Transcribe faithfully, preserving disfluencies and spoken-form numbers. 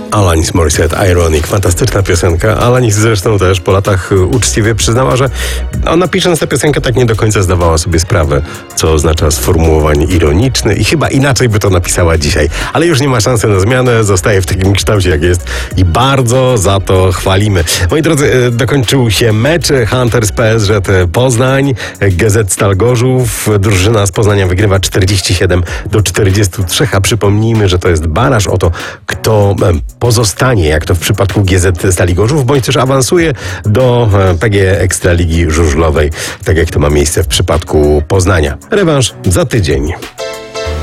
Alanis Morissette, Ironic. Fantastyczna piosenka. Alanis zresztą też po latach uczciwie przyznała, że ona pisząc tę piosenkę tak nie do końca zdawała sobie sprawę, co oznacza sformułowanie ironiczny i chyba inaczej by to napisała dzisiaj. Ale już nie ma szansy na zmianę, zostaje w takim kształcie jak jest i bardzo za to chwalimy. Moi drodzy, dokończył się mecz Hunters P S Z Poznań, G Z Stal Gorzów. Drużyna z Poznania wygrywa czterdzieści siedem do czterdziestu trzech, a przypomnijmy, że to jest baraż o to, kto pozostanie, jak to w przypadku G Z Stali Gorzów, bądź też awansuje do P G Ekstraligi Żużlowej, tak jak to ma miejsce w przypadku Poznania. Rewanż za tydzień.